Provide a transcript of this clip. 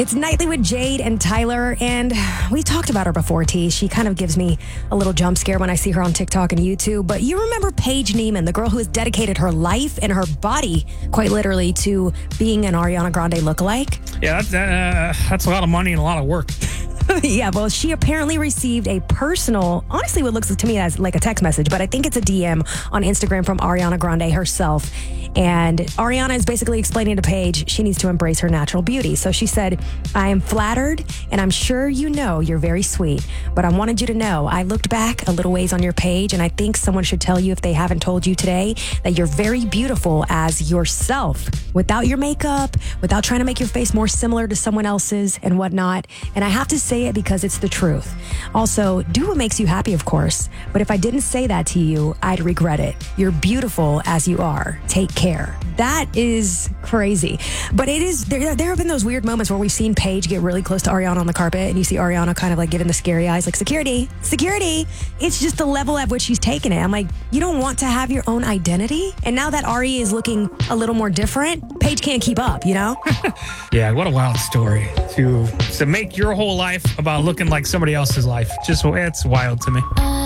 It's Nightly with Jade and Tyler, and we talked about her before, T. She kind of gives me a little jump scare when I see her on TikTok and YouTube. But you remember Paige Neiman, the girl who has dedicated her life and her body, quite literally, to being an Ariana Grande lookalike? Yeah, that's a lot of money and a lot of work. Yeah, well, she apparently received a personal, honestly, what looks to me as like a text message, but I think it's a DM on Instagram from Ariana Grande herself. And Ariana is basically explaining to Paige she needs to embrace her natural beauty. So she said, I am flattered, and I'm sure you know you're very sweet, but I wanted you to know I looked back a little ways on your page, and I think someone should tell you, if they haven't told you today, that you're very beautiful as yourself, without your makeup, without trying to make your face more similar to someone else's and whatnot. And I have to say it because it's the truth. Also, do what makes you happy, of course. But if I didn't say that to you, I'd regret it. You're beautiful as you are. Take care. That is crazy. But it is, there have been those weird moments where we've seen Paige get really close to Ariana on the carpet, and you see Ariana kind of like giving the scary eyes, like, security, security. It's just the level at which she's taken it. I'm like, you don't want to have your own identity? And now that Ari is looking a little more different, Paige can't keep up, you know? Yeah, what a wild story to make your whole life about looking like somebody else's life. Just, it's wild to me.